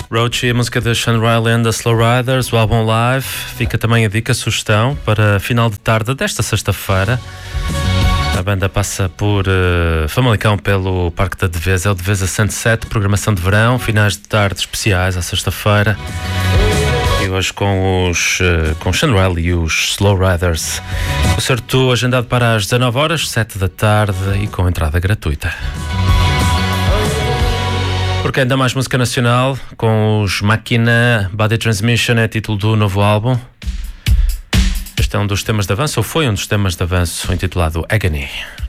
Roachy, a música de Sean Riley and the Slow Riders, o álbum Live. Fica também a dica, a sugestão para final de tarde desta sexta-feira. A banda passa por Famalicão pelo Parque da Devesa, é o Devesa Sunset, programação de verão, finais de tarde especiais à sexta-feira. E hoje com Sean Riley e os Slow Riders. Concerto agendado para as 19 horas, 7 da tarde e com entrada gratuita. Porque ainda mais música nacional, com os Máquina, Body Transmission é título do novo álbum. Este é um dos temas de avanço, ou foi um dos temas de avanço, intitulado Agony.